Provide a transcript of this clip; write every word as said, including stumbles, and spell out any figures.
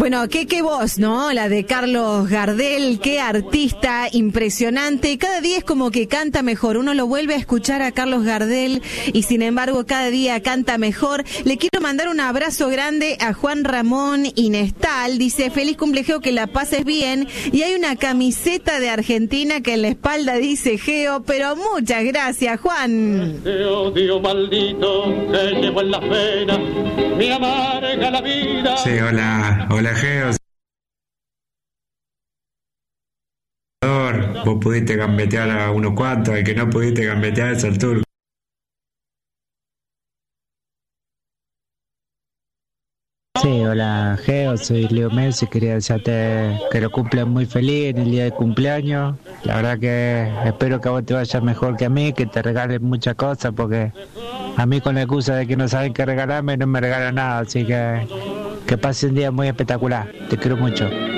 Bueno, qué, qué voz, ¿no? La de Carlos Gardel, qué artista impresionante. Cada día es como que canta mejor. Uno lo vuelve a escuchar a Carlos Gardel y sin embargo cada día canta mejor. Le quiero mandar un abrazo grande a Juan Ramón Inestal. Dice, feliz cumpleaños, que la pases bien. Y hay una camiseta de Argentina que en la espalda dice Geo, pero muchas gracias, Juan. Este odio maldito que llevo en las venas, mi amarga la vida. Sí, hola, hola Geo. Vos pudiste gambetear a unos cuantos, el que no pudiste gambetear es el turco. Sí, hola Geo, soy Leo Messi, quería desearte que lo cumplas muy feliz en el día de cumpleaños. La verdad que espero que a vos te vaya mejor que a mí, que te regalen muchas cosas, porque a mí con la excusa de que no saben qué regalarme no me regalan nada, así que que pase un día muy espectacular, te quiero mucho.